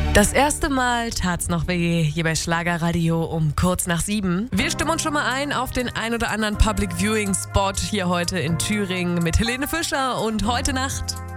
Das erste Mal tat's noch weh, hier bei Schlagerradio um kurz nach 7. Wir stimmen uns schon mal ein auf den ein oder anderen Public Viewing Spot hier heute in Thüringen mit Helene Fischer und Heute Nacht.